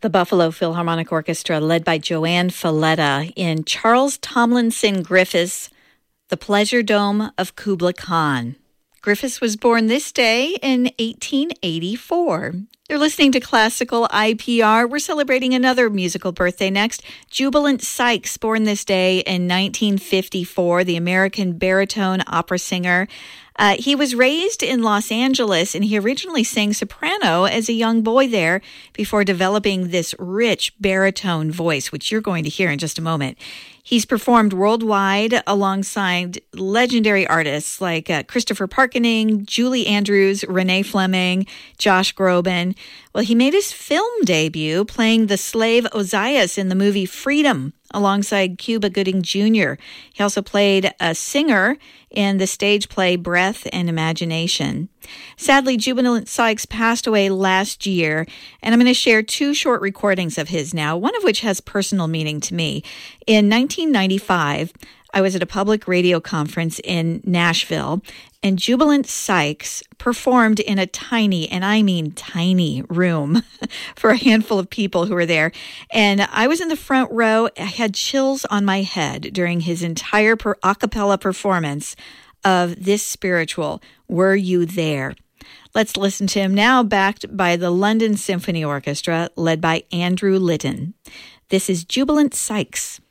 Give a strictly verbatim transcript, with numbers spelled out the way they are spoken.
The Buffalo Philharmonic Orchestra, led by Joanne Falletta, in Charles Tomlinson Griffiths' The Pleasure Dome of Kubla Khan. Griffiths was born this day in eighteen eighty-four. You're listening to Classical I P R. We're celebrating another musical birthday next. Jubilant Sykes, born this day in nineteen fifty-four, the American baritone opera singer. Uh, he was raised in Los Angeles, and he originally sang soprano as a young boy there before developing this rich baritone voice, which you're going to hear in just a moment. He's performed worldwide alongside legendary artists like uh, Christopher Parkening, Julie Andrews, Renee Fleming, Josh Groban. Well, he made his film debut playing the slave Ozias in the movie Freedom alongside Cuba Gooding Junior He also played a singer in the stage play Breath and Imagination. Sadly, Jubilant Sykes passed away last year, and I'm going to share two short recordings of his now, one of which has personal meaning to me. In nineteen ninety-five, I was at a public radio conference in Nashville, and Jubilant Sykes performed in a tiny, and I mean tiny, room for a handful of people who were there. And I was in the front row. I had chills on my head during his entire per- a cappella performance of this spiritual, Were You There? Let's listen to him now, backed by the London Symphony Orchestra, led by Andrew Litton. This is Jubilant Sykes.